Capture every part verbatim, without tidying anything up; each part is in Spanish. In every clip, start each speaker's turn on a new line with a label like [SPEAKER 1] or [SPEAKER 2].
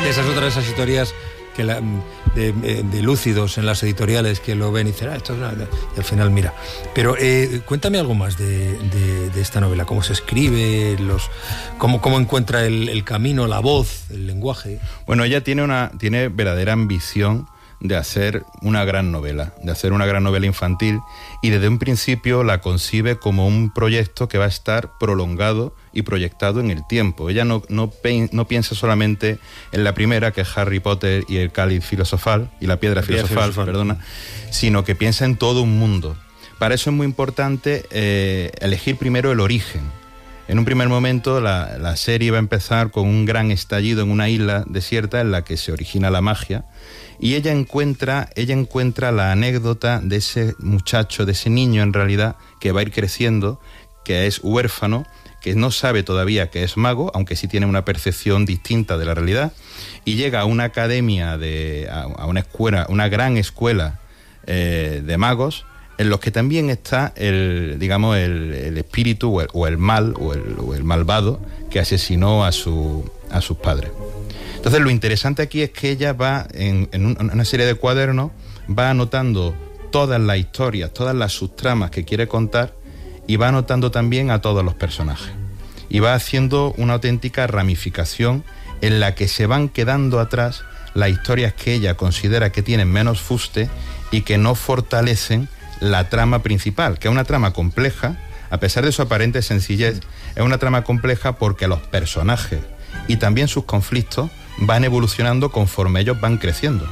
[SPEAKER 1] Esas otras esas historias que la, de, de lúcidos en las editoriales que lo ven y dicen, ah, esto es una... y al final mira. Pero eh, cuéntame algo más de, de, de esta novela, cómo se escribe, los, cómo, cómo encuentra el, el camino, la voz, el lenguaje.
[SPEAKER 2] Bueno, ella tiene una tiene verdadera ambición de hacer una gran novela, de hacer una gran novela infantil, y desde un principio la concibe como un proyecto que va a estar prolongado y proyectado en el tiempo. Ella no, no, pe- no piensa solamente en la primera, que es Harry Potter y el cáliz filosofal, y la piedra, la piedra filosofal, filosofal, perdona, sino que piensa en todo un mundo. Para eso es muy importante eh, elegir primero el origen. En un primer momento la, la serie va a empezar con un gran estallido en una isla desierta en la que se origina la magia, y ella encuentra, ella encuentra la anécdota de ese muchacho, de ese niño en realidad, que va a ir creciendo, que es huérfano, que no sabe todavía que es mago, aunque sí tiene una percepción distinta de la realidad, y llega a una academia, de, a, a una escuela, una gran escuela eh, de magos, en los que también está el, digamos, el, el espíritu o el, o el mal, o el, o el malvado que asesinó a, su, a sus padres. Entonces lo interesante aquí es que ella va en, en una serie de cuadernos, va anotando todas las historias, todas las subtramas que quiere contar, y va anotando también a todos los personajes. Y va haciendo una auténtica ramificación en la que se van quedando atrás las historias que ella considera que tienen menos fuste y que no fortalecen la trama principal, que es una trama compleja, a pesar de su aparente sencillez, es una trama compleja porque los personajes y también sus conflictos van evolucionando conforme ellos van creciendo.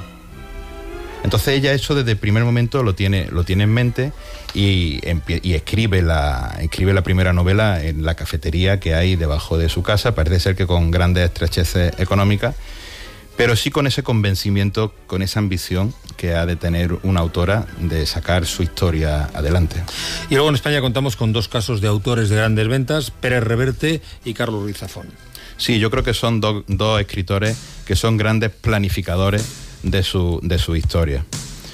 [SPEAKER 2] Entonces ella eso desde el primer momento lo tiene, lo tiene en mente y, y escribe, la, escribe la primera novela en la cafetería que hay debajo de su casa. Parece ser que con grandes estrecheces económicas, pero sí con ese convencimiento, con esa ambición que ha de tener una autora de sacar su historia adelante.
[SPEAKER 1] Y luego en España contamos con dos casos de autores de grandes ventas, Pérez Reverte y Carlos Ruiz Zafón.
[SPEAKER 2] Sí, yo creo que son do, dos escritores que son grandes planificadores de su, de su historia.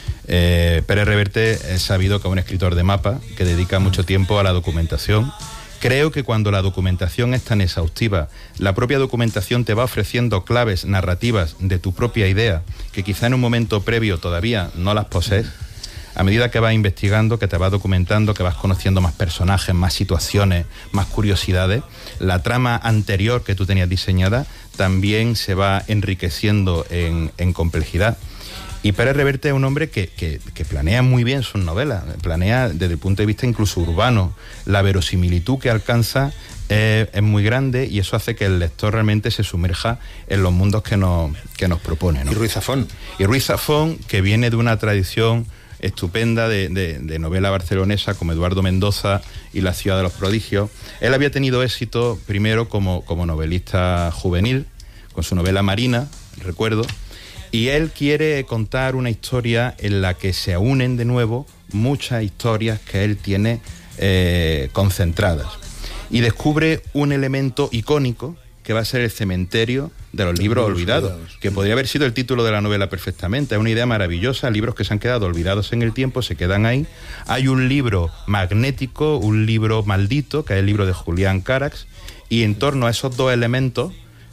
[SPEAKER 2] Eh, Pérez Reverte es sabido que es un escritor de mapa que dedica mucho tiempo a la documentación. Creo que cuando la documentación es tan exhaustiva, la propia documentación te va ofreciendo claves narrativas de tu propia idea, que quizá en un momento previo todavía no las posees. A medida que vas investigando, que te vas documentando, que vas conociendo más personajes, más situaciones, más curiosidades, la trama anterior que tú tenías diseñada también se va enriqueciendo en, en complejidad. Y Pérez Reverte es un hombre que, que, que planea muy bien sus novelas, planea desde el punto de vista incluso urbano. La verosimilitud que alcanza es, es muy grande, y eso hace que el lector realmente se sumerja en los mundos que nos, que nos propone, ¿no?
[SPEAKER 1] Y Ruiz Zafón.
[SPEAKER 2] Y Ruiz Zafón, que viene de una tradición estupenda de, de, de novela barcelonesa como Eduardo Mendoza y La ciudad de los prodigios. Él había tenido éxito primero como, como novelista juvenil, con su novela Marina, recuerdo, y él quiere contar una historia en la que se unen de nuevo muchas historias que él tiene eh, concentradas, y descubre un elemento icónico que va a ser el cementerio de los libros olvidados, que podría haber sido el título de la novela perfectamente. Es una idea maravillosa, libros que se han quedado olvidados en el tiempo, se quedan ahí. Hay un libro magnético, un libro maldito, que es el libro de Julián Carax, y en torno a esos dos elementos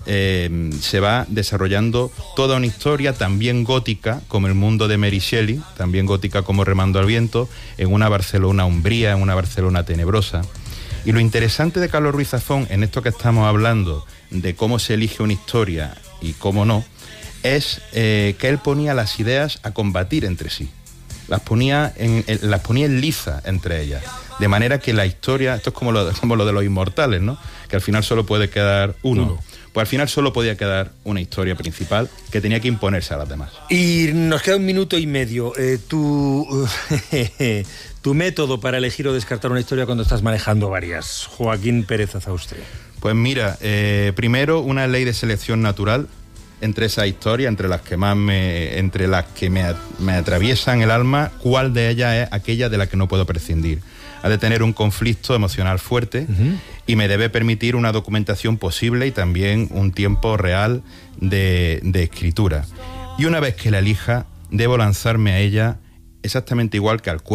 [SPEAKER 2] eh, se va desarrollando toda una historia también gótica, como el mundo de Mary Shelley, también gótica como Remando al viento, en una Barcelona umbría, en una Barcelona tenebrosa. Y lo interesante de Carlos Ruiz Zafón, en esto que estamos hablando, de cómo se elige una historia y cómo no, es eh, que él ponía las ideas a combatir entre sí. Las ponía en, en, las ponía en liza entre ellas. De manera que la historia, esto es como lo, como lo de los inmortales, ¿no? Que al final solo puede quedar uno. uno. Pues al final solo podía quedar una historia principal que tenía que imponerse a las demás.
[SPEAKER 1] Y nos queda un minuto y medio. Eh, tu, tu método para elegir o descartar una historia cuando estás manejando varias. Joaquín Pérez Azaustre.
[SPEAKER 2] Pues mira, eh, primero una ley de selección natural entre esas historias, entre las que más me, entre las que me, me atraviesan el alma, cuál de ellas es aquella de la que no puedo prescindir. Ha de tener un conflicto emocional fuerte, uh-huh, y me debe permitir una documentación posible y también un tiempo real de, de escritura. Y una vez que la elija, debo lanzarme a ella exactamente igual que al cuerpo.